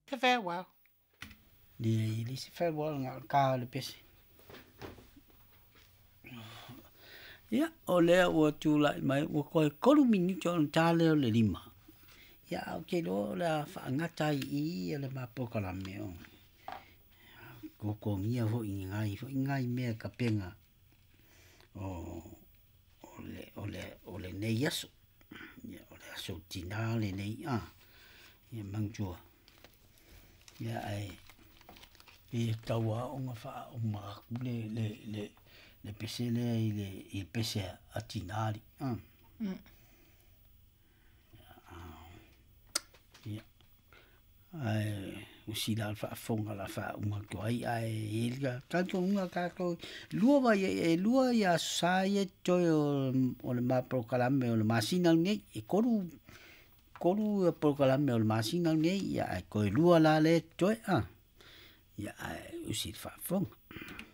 Te farewell. Li se farewell nga ka le pese. Ya, o lea ua tūlai mai, ua koe kolu minuto on tāleo le lima. Ya, o ke lo la whaangata I le mapokala meo. Koko ngia ho I ngai mea ka penga o le nei aso. Ya, o le aso tina le nei ya mangtua. Ya ai taua o nga wha o makaku le pese le I pese a tinari. Ya. Ai usila fa fonga la fa uma ko ai ilga tanto unga ka ko lua lua ya sai to o le ma proclame o le masina nei e koru proclame o le masina nei ya ko lua la le to ya usil fa fonga